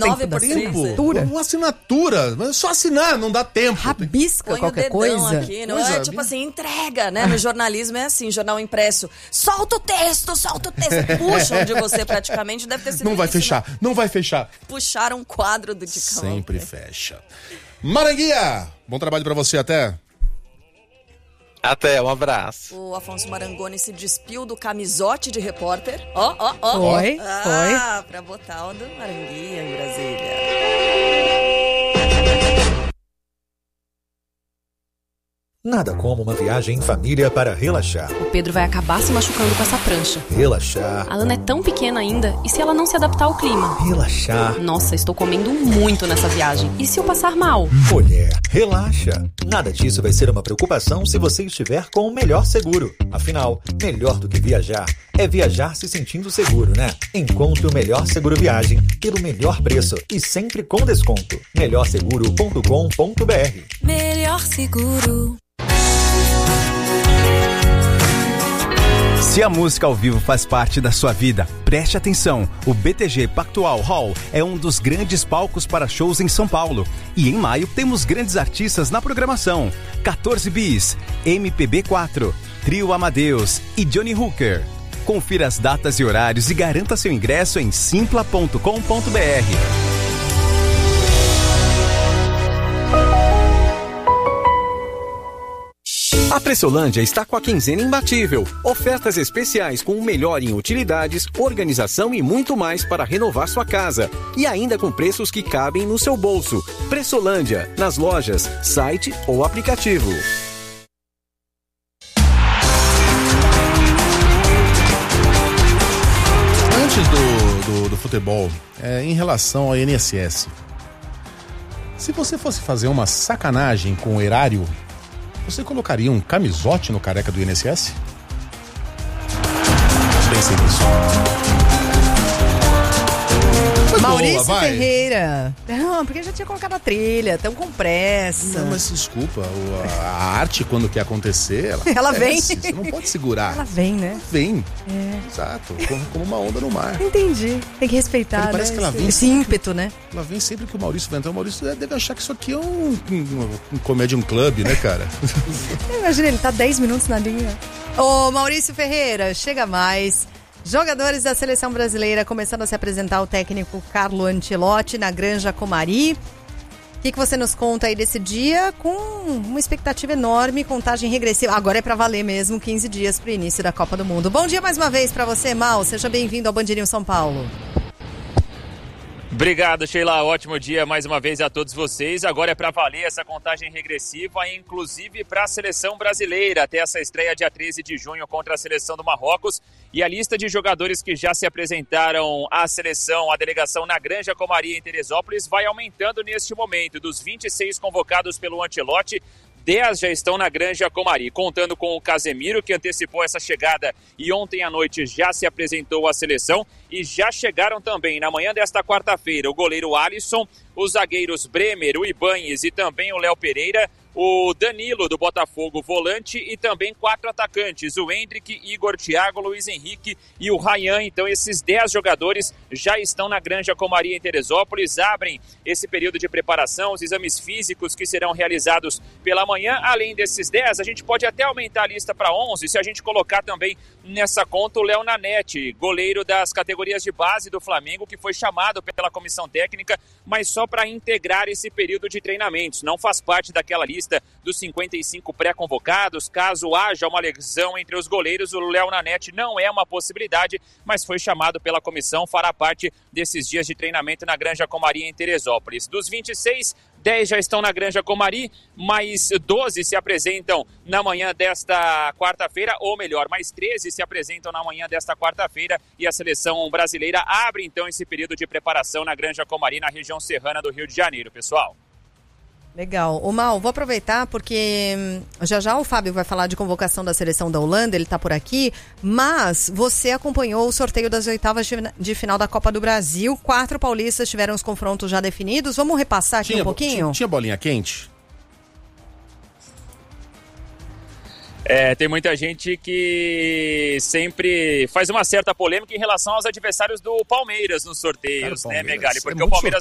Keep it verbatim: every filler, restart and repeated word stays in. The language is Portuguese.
nove por tempo. Uma assinatura. Mas só assinar, não dá tempo. Rabisca qualquer coisa. Aqui, não coisa é tipo assim, entrega, né? No jornalismo é assim, jornal impresso. Solta o texto, solta o texto. Puxam de você praticamente, deve ter sido Não vai isso, fechar, né? não vai fechar. Puxaram um quadro do Dicão. Sempre fecha. Maranguinha, bom trabalho pra você, até. Até, um abraço. O Afonso Marangoni se despiu do camisote de repórter. Ó, ó, ó. Foi, ah, foi. Ah, pra botar o do Maranguinha em Brasília. Nada como uma viagem em família para relaxar. O Pedro vai acabar se machucando com essa prancha. Relaxar. A Ana é tão pequena ainda, e se ela não se adaptar ao clima? Relaxar. Nossa, estou comendo muito nessa viagem. E se eu passar mal? Mulher, relaxa. Nada disso vai ser uma preocupação se você estiver com o melhor seguro. Afinal, melhor do que viajar é viajar se sentindo seguro, né? Encontre o melhor seguro viagem pelo melhor preço e sempre com desconto. melhor seguro ponto com ponto b r. Melhor seguro. Se a música ao vivo faz parte da sua vida, preste atenção. O B T G Pactual Hall é um dos grandes palcos para shows em São Paulo. E em maio temos grandes artistas na programação. quatorze Bis, M P B quatro, Trio Amadeus e Johnny Hooker. Confira as datas e horários e garanta seu ingresso em simpla ponto com ponto b r. A Pressolândia está com a quinzena imbatível. Ofertas especiais com o melhor em utilidades, organização e muito mais para renovar sua casa. E ainda com preços que cabem no seu bolso. Pressolândia, nas lojas, site ou aplicativo. Antes do, do, do futebol, é, em relação ao I N S S, se você fosse fazer uma sacanagem com o erário, você colocaria um camisote no careca do I N S S? Pensei nisso. Maurício boa, Ferreira. Não, porque já tinha colocado a trilha, tão com pressa. Não, mas desculpa, o, a, a arte, quando quer acontecer, ela, ela vem. Você não pode segurar. Ela vem, né? Vem. É. Exato, como, como uma onda no mar. Entendi. Tem que respeitar, né? Parece que ela vem esse sempre, ímpeto, né? Ela vem sempre que o Maurício vai entrar. O Maurício deve achar que isso aqui é um, um, um Comedian Club, né, cara? Imagina, ele tá dez minutos na linha. Ô, Maurício Ferreira, chega mais. Jogadores da seleção brasileira começando a se apresentar o técnico Carlo Ancelotti na Granja Comari. O que, que você nos conta aí desse dia com uma expectativa enorme, contagem regressiva. Agora é pra valer mesmo, quinze dias pro início da Copa do Mundo. Bom dia mais uma vez pra você, Mal. Seja bem-vindo ao Band News São Paulo. Obrigado, Sheila. Ótimo dia mais uma vez a todos vocês. Agora é para valer essa contagem regressiva, inclusive para a seleção brasileira, até essa estreia dia treze de junho contra a seleção do Marrocos. E a lista de jogadores que já se apresentaram à seleção, à delegação na Granja Comari em Teresópolis, vai aumentando neste momento. Dos vinte e seis convocados pelo Ancelotti, dez já estão na Granja Comari, contando com o Casemiro, que antecipou essa chegada e ontem à noite já se apresentou à seleção. E já chegaram também na manhã desta quarta-feira o goleiro Alisson, os zagueiros Bremer, o Ibañez e também o Léo Pereira, o Danilo do Botafogo, volante, e também quatro atacantes, o Hendrick, Igor, Thiago, Luiz Henrique e o Ryan. Então esses dez jogadores já estão na Granja Comari em Teresópolis, abrem esse período de preparação, os exames físicos que serão realizados pela manhã. Além desses dez, a gente pode até aumentar a lista para onze, se a gente colocar também nessa conta o Léo Nanete, goleiro das categorias de base do Flamengo, que foi chamado pela comissão técnica, mas só para integrar esse período de treinamentos. Não faz parte daquela lista dos cinquenta e cinco pré-convocados. Caso haja uma lesão entre os goleiros, o Léo Nanete não é uma possibilidade, mas foi chamado pela comissão, fará parte desses dias de treinamento na Granja Comari em Teresópolis. Dos vinte e seis, dez já estão na Granja Comari, mais doze se apresentam na manhã desta quarta-feira, ou melhor, mais treze se apresentam na manhã desta quarta-feira, e a seleção brasileira abre então esse período de preparação na Granja Comari, na região serrana do Rio de Janeiro, pessoal. Legal. Ô Mal, vou aproveitar porque já já o Fábio vai falar de convocação da seleção da Holanda, ele tá por aqui, mas você acompanhou o sorteio das oitavas de, de final da Copa do Brasil, quatro paulistas tiveram os confrontos já definidos, vamos repassar aqui tinha, um pouquinho? Tinha, tinha bolinha quente? É, tem muita gente que sempre faz uma certa polêmica em relação aos adversários do Palmeiras nos sorteios, Cara, Palmeiras, né, Megali? Porque é o Palmeiras